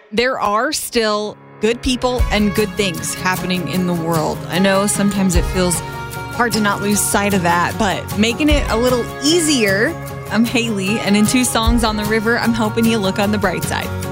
there are still good people and good things happening in the world. I know sometimes it feels hard to not lose sight of that, but making it a little easier. I'm Haley, and in 2 Songs on the River, I'm helping you look on the bright side.